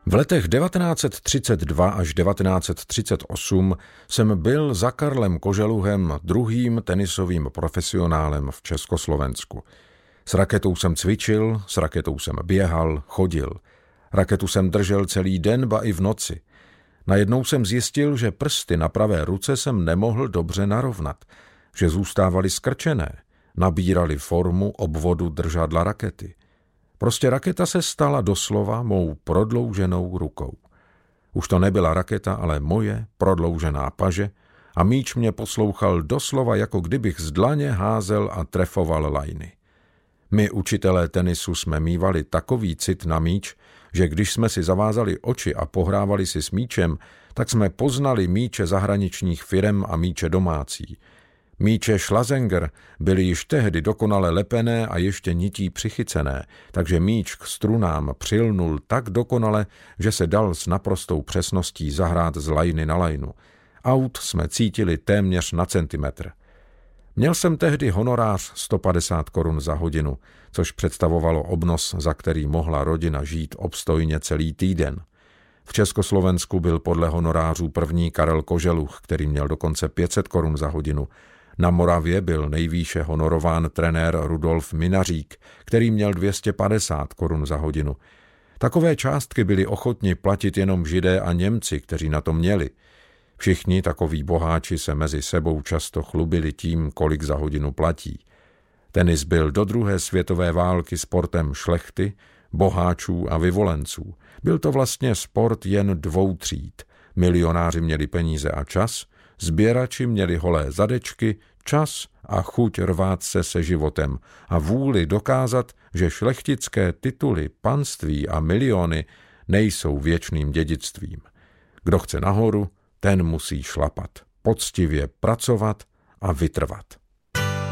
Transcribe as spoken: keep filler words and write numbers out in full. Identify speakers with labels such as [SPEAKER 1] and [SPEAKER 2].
[SPEAKER 1] V letech devatenáct set třicet dva až devatenáct set třicet osm jsem byl za Karlem Koželuhem druhým tenisovým profesionálem v Československu. S raketou jsem cvičil, s raketou jsem běhal, chodil. Raketu jsem držel celý den, ba i v noci. Najednou jsem zjistil, že prsty na pravé ruce jsem nemohl dobře narovnat, že zůstávaly skrčené, nabírali formu obvodu držadla rakety. Prostě raketa se stala doslova mou prodlouženou rukou. Už to nebyla raketa, ale moje prodloužená paže a míč mě poslouchal doslova, jako kdybych z dlaně házel a trefoval lajny. My, učitelé tenisu, jsme mívali takový cit na míč, že když jsme si zavázali oči a pohrávali si s míčem, tak jsme poznali míče zahraničních firem a míče domácí. Míče Schlazenger byly již tehdy dokonale lepené a ještě nití přichycené, takže míč k strunám přilnul tak dokonale, že se dal s naprostou přesností zahrát z lajny na lajnu. Aut jsme cítili téměř na centimetr. Měl jsem tehdy honorář sto padesát korun za hodinu, což představovalo obnos, za který mohla rodina žít obstojně celý týden. V Československu byl podle honorářů první Karel Koželuh, který měl dokonce pět set korun za hodinu. Na Moravě byl nejvýše honorován trenér Rudolf Minařík, který měl dvě stě padesát korun za hodinu. Takové částky byli ochotni platit jenom Židé a Němci, kteří na to měli. Všichni takoví boháči se mezi sebou často chlubili tím, kolik za hodinu platí. Tenis byl do druhé světové války sportem šlechty, boháčů a vyvolenců. Byl to vlastně sport jen dvou tříd. Milionáři měli peníze a čas, sběrači měli holé zadečky, čas a chuť rvát se se životem a vůli dokázat, že šlechtické tituly, panství a miliony nejsou věčným dědictvím. Kdo chce nahoru, ten musí šlapat, poctivě pracovat a vytrvat.